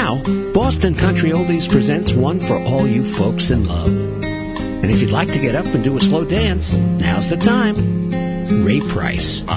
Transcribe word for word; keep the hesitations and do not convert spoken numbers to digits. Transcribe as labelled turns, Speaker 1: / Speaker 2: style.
Speaker 1: Now, Boston Country Oldies presents one for all you folks in love. And if you'd like to get up and do a slow dance, now's the time. Ray Price.